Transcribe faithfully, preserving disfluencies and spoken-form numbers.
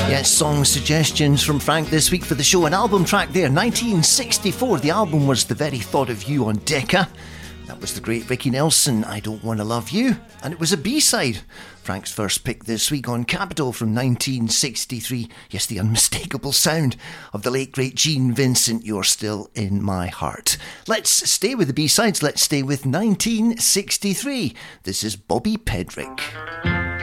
Yes, song suggestions from Frank this week for the show. An album track there, nineteen sixty-four. The album was The Very Thought of You on Decca. That was the great Ricky Nelson, I Don't Wanna Love You. And it was a B-side. Frank's first pick this week on Capitol from nineteen sixty-three. Yes, the unmistakable sound of the late great Gene Vincent, You're Still in My Heart. Let's stay with the B-sides. Let's stay with nineteen sixty-three. This is Bobby Pedrick.